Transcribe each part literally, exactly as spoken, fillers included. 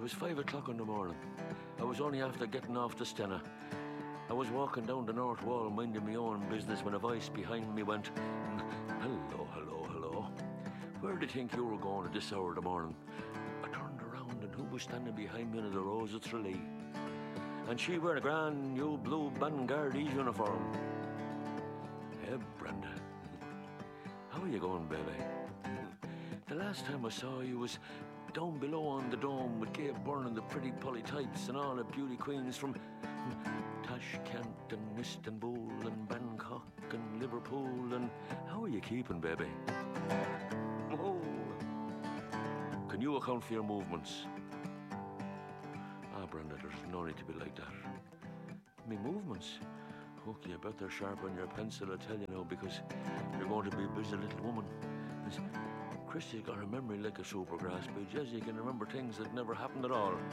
was five o'clock in the morning. I was only after getting off the Stena. I was walking down the north wall, minding my own business, when a voice behind me went, "Hello, hello, hello. Where do you think you were going at this hour of the morning?" I turned around, and who was standing behind me in the Rose of Tralee? And she wore a grand new blue Vanguardese uniform. Hey, Brenda. How are you going, baby? The last time I saw you was down below on the dome with Gabe Byrne and the pretty polytypes and all the beauty queens from Tashkent and Istanbul and Bangkok and Liverpool. And how are you keeping, baby? Oh, can you account for your movements? Ah, Brenda, there's no need to be like that. Me movements? Okay, you better sharpen your pencil, I tell you now, because you're going to be a busy little woman. Christy's got her memory like a supergrass page. Yes, you can remember things that never happened at all.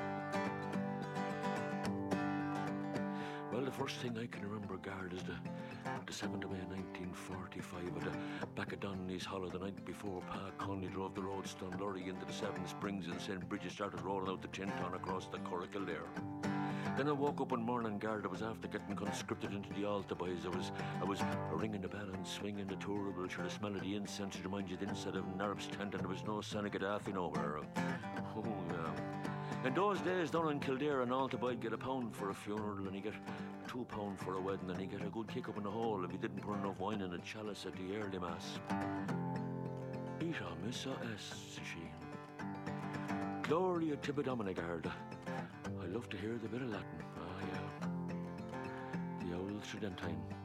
Well, the first thing I can remember, Gard, is the, the seventh of May nineteen forty-five, at the back of Donnelly's Hollow, the night before Pa Conley drove the Roadstone lorry into the Seven Springs and Saint Bridget started rolling out the tin ton across the Curragh Kildare. Then I woke up one morning, Gard. I was after getting conscripted into the Alta boys. I was I was ringing the bell and swinging the tourable. Sure, the smell of the incense reminded you the inside of an Arab's tent, and there was no sign of Gaddafi nowhere. Oh, yeah. In those days, down in Kildare, an Alta boy'd get a pound for a funeral, and he'd get two pound for a wedding, and he'd get a good kick up in the hole if he didn't put enough wine in a chalice at the early mass. Isha Missa S, she. Gloria Tibi Domini, Gard. I love to hear the bit of Latin. Ah, yeah. The old Tridentine.